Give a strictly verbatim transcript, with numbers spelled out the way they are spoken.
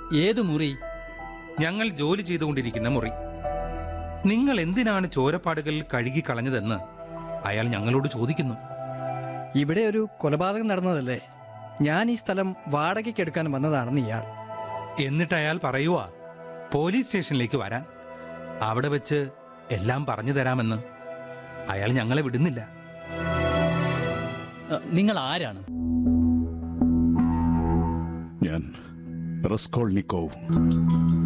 ഏത് മുറി? ഞങ്ങൾ ജോലി ചെയ്തുകൊണ്ടിരിക്കുന്ന മുറി. നിങ്ങൾ എന്തിനാണ് ചോരപ്പാടുകൾ കഴുകി കളഞ്ഞതെന്ന് അയാൾ ഞങ്ങളോട് ചോദിക്കുന്നു. ഇവിടെ ഒരു കൊലപാതകം നടന്നതല്ലേ? ഞാൻ ഈ സ്ഥലം വാടകയ്ക്ക് എടുക്കാൻ വന്നതാണെന്ന് ഇയാൾ. എന്നിട്ട് അയാൾ പറയുവാ പോലീസ് സ്റ്റേഷനിലേക്ക് വരാൻ, അവിടെ വെച്ച് എല്ലാം പറഞ്ഞു തരാമെന്ന്. അയാൾ ഞങ്ങളെ വിടുന്നില്ല. നിങ്ങൾ ആരാണ്? ഞാൻ റസ്കോൾനിക്കോവ്.